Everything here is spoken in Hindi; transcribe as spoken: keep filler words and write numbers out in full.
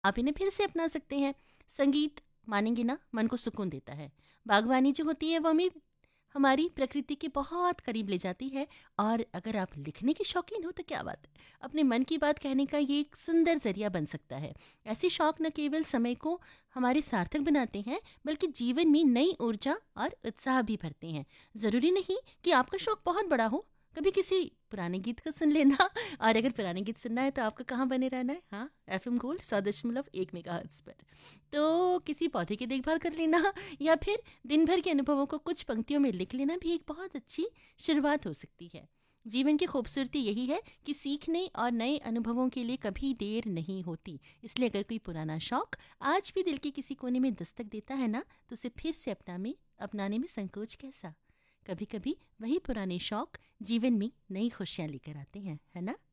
आप इन्हें फिर से अपना सकते हैं। संगीत मानेंगे ना, मन को सुकून देता है। बागवानी जो होती है वो हमें हमारी प्रकृति के बहुत करीब ले जाती है। और अगर आप लिखने के शौकीन हो तो क्या बात है, अपने मन की बात कहने का ये एक सुंदर जरिया बन सकता है। ऐसे शौक न केवल समय को हमारे सार्थक बनाते हैं, बल्कि जीवन में नई ऊर्जा और उत्साह भी भरते हैं। ज़रूरी नहीं कि आपका शौक बहुत बड़ा हो, कभी किसी पुराने गीत को सुन लेना। और अगर पुराने गीत सुनना है तो आपको कहाँ बने रहना है, हाँ, एफ एम गोल्ड सौ दशमलव एक मेगा हर्ट्ज पर। तो किसी पौधे की देखभाल कर लेना, या फिर दिन भर के अनुभवों को कुछ पंक्तियों में लिख लेना भी एक बहुत अच्छी शुरुआत हो सकती है। जीवन की खूबसूरती यही है कि सीखने और नए अनुभवों के लिए कभी देर नहीं होती। इसलिए अगर कोई पुराना शौक आज भी दिल के किसी कोने में दस्तक देता है ना, तो उसे फिर से अपना में अपनाने में संकोच कैसा। कभी कभी वही पुराने शौक जीवन में नई खुशियां लेकर आते हैं, है ना।